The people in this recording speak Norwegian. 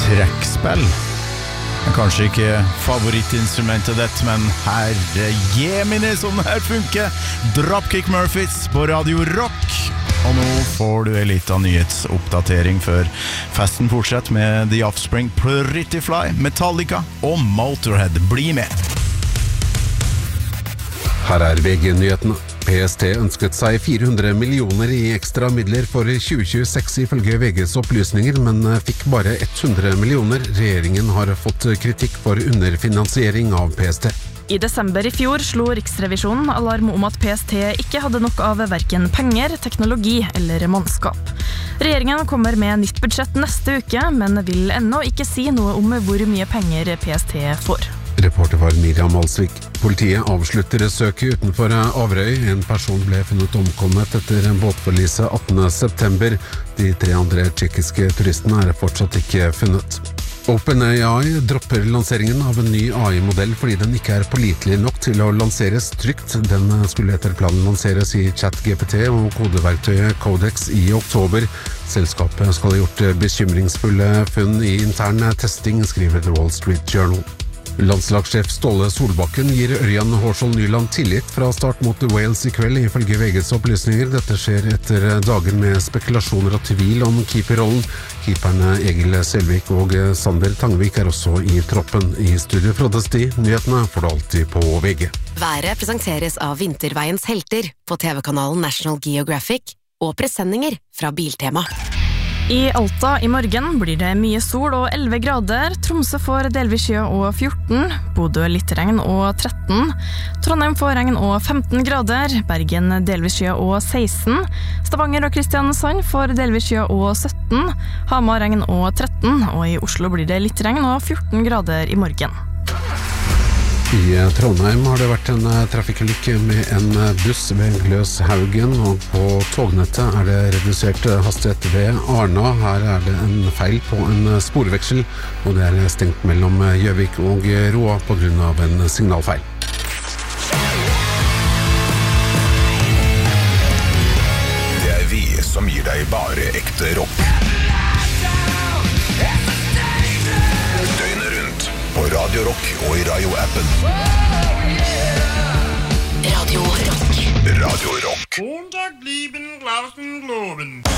trekkspill. Kanskje ikke favorittinstrumentet ditt, men herre jemini som det her funker. Dropkick Murphys på Radio Rock. Og nå får du en liten nyhetsoppdatering før festen fortsetter med The Offspring, Pretty Fly, Metallica og Motorhead. Bli med! Her VG-nyhetene. PST ønsket seg 400 millioner i ekstra midler for 2026 ifølge VGs opplysninger, men fikk bare 100 millioner. Regjeringen har fått kritikk for underfinansiering av PST. I desember i fjor slo Riksrevisjonen alarm om at PST ikke hadde nok av hverken penger, teknologi eller mannskap. Regjeringen kommer med nytt budsjett neste uke, men vil ennå ikke si noe om hvor mye penger PST får. Reporter var Miriam Alsvik. Politiet avslutter søket utenfor Averøy. En person ble funnet omkommet etter båtforliset 18. september. De 3 andre tjekkiske turistene er fortsatt ikke funnet. OpenAI dropper lanseringen av en ny AI-modell fordi den ikke er pålitelig nok til å lanseres trygt. Den skulle etter planen lanseres i ChatGPT og kodeverktøyet Codex i oktober. Selskapet skal ha gjort bekymringsfulle funn i intern testing, skriver The Wall Street Journal. Landslagssjef Ståle Solbakken gir Ørjan Hårsvold Nyland tillit fra start mot Wales i kveld, ifølge VGs opplysninger. Dette skjer etter dager med spekulasjoner og tvil om keeperrollen. Keeperne Egil Selvik og Sander Tangvik er også i troppen. I studio Frode Sti, nyhetene får du alltid på VG. Været presenteres av Vinterveiens helter på TV-kanalen National Geographic og presenninger fra Biltema. I Alta i morgen blir det mye sol og 11 grader, Tromsø får delvis skya og 14, Bodø litt regn og 13, Trondheim får regn og 15 grader, Bergen delvis skya og 16, Stavanger og Kristiansand får delvis skya og 17, Hamar regn og 13, og i Oslo blir det litt regn og 14 grader i morgen. I Trondheim har det vært en trafikkulykke med en buss ved Gløshaugen, og på tognettet er det redusert hastighet ved Arna. Her er det en feil på en sporveksel, og det er stengt mellom Gjøvik og Roa på grunn av en signalfeil. Det er vi som gir deg bare ekte rock. Døgnet rundt på Radio Rock og i Radio-appen. Radio Rock. Radio Rock. Montag blieben Glasen globen.